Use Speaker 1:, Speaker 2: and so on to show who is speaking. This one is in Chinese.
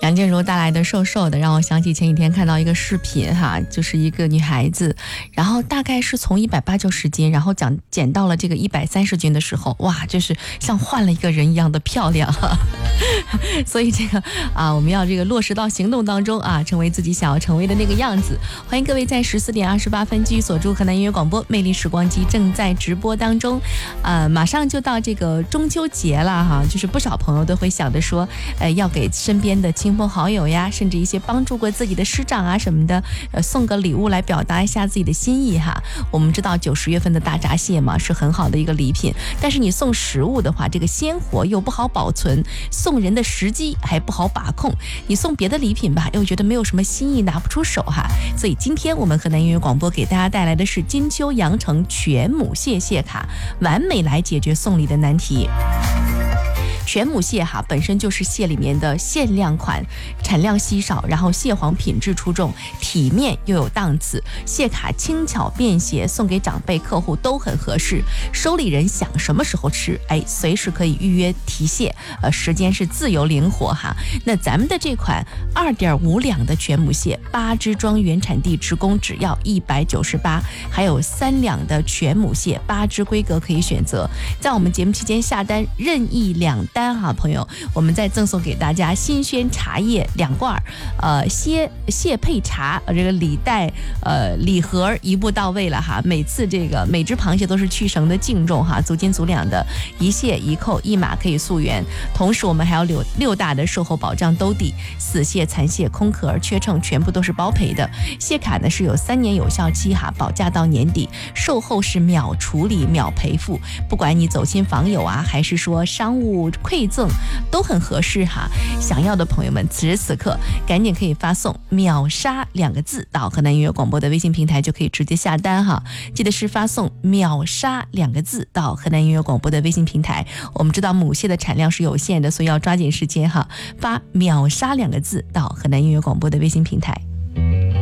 Speaker 1: 梁静茹带来的瘦瘦的让我想起前几天看到一个视频哈，就是一个女孩子，然后大概是从180-90斤，然后减到了这个130斤的时候，哇，就是像换了一个人一样的漂亮哈。所以这个我们要这个落实到行动当中啊，成为自己想要成为的那个样子。欢迎各位在14点28分继续锁住河南音乐广播，魅力时光机正在直播当中。马上就到这个中秋节了哈，就是不少朋友都会想着说，要给身边的亲朋好友呀，甚至一些帮助过自己的师长啊什么的，送个礼物来表达一下自己的心意哈。我们知道9、10月份的大闸蟹嘛，是很好的一个礼品，但是你送食物的话，这个鲜活又不好保存，送人的时机还不好把控，你送别的礼品吧，又觉得没有什么心意，拿不出手哈。所以今天我们河南音乐广播给大家带来的是金秋羊城全母蟹蟹卡，完美来解决送礼的难题。全母蟹哈本身就是蟹里面的限量款，产量稀少，然后蟹黄品质出众，体面又有档次，蟹卡轻巧便携，送给长辈客户都很合适。收礼人想什么时候吃，随时可以预约提蟹，时间是自由灵活哈。那咱们的这款2.5两的全母蟹，8只装原产地直供只要198，还有3两的全母蟹8只规格可以选择。在我们节目期间下单任意2单哈，朋友，我们再赠送给大家新鲜茶叶2罐，蟹配茶这个礼袋礼盒一步到位了哈。每次这个每只螃蟹都是去绳的净重哈，足斤足两的，一蟹一扣1码可以溯源。同时我们还有6大的售后保障兜底，死蟹、残蟹、空壳、缺秤全部都是包赔的。蟹卡呢是有3年有效期哈，保价到年底，售后是秒处理秒赔付，不管你走亲访友啊，还是说商务馈赠都很合适哈。想要的朋友们此时此刻赶紧可以发送秒杀2个字到河南音乐广播的微信平台，就可以直接下单哈。记得是发送秒杀2个字到河南音乐广播的微信平台。我们知道母蟹的产量是有限的，所以要抓紧时间哈，发秒杀2个字到河南音乐广播的微信平台。